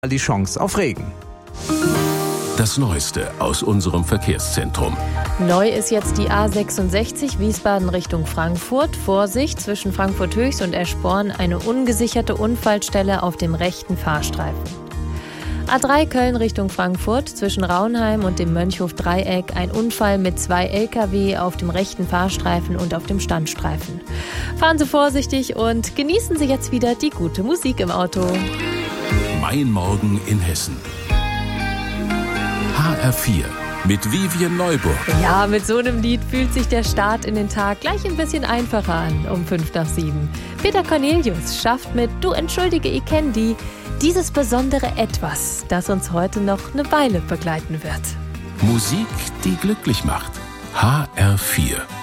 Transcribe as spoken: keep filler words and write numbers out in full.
die Chance auf Regen. Das Neueste aus unserem Verkehrszentrum. Neu ist jetzt die A sechsundsechzig Wiesbaden Richtung Frankfurt. Vorsicht, zwischen Frankfurt-Höchst und Eschborn eine ungesicherte Unfallstelle auf dem rechten Fahrstreifen. A drei Köln Richtung Frankfurt, zwischen Raunheim und dem Mönchhof-Dreieck ein Unfall mit zwei L K W auf dem rechten Fahrstreifen und auf dem Standstreifen. Fahren Sie vorsichtig und genießen Sie jetzt wieder die gute Musik im Auto. Mein Morgen in Hessen. H R vier mit Vivian Neuburg. Ja, mit so einem Lied fühlt sich der Start in den Tag gleich ein bisschen einfacher an, um fünf nach sieben. Peter Cornelius schafft mit Du entschuldige, ich kenn die dieses besondere Etwas, das uns heute noch eine Weile begleiten wird. Musik, die glücklich macht. H R vier.